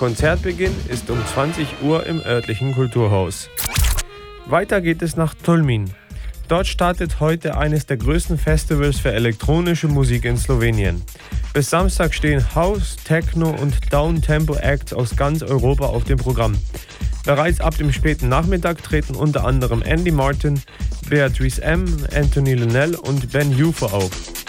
Konzertbeginn ist um 20 Uhr im örtlichen Kulturhaus. Weiter geht es nach Tolmin. Dort startet heute eines der größten Festivals für elektronische Musik in Slowenien. Bis Samstag stehen House, Techno und Down-Tempo-Acts aus ganz Europa auf dem Programm. Bereits ab dem späten Nachmittag treten unter anderem Andy Martin, Beatrice M., Anthony Linnell und Ben Ufo auf.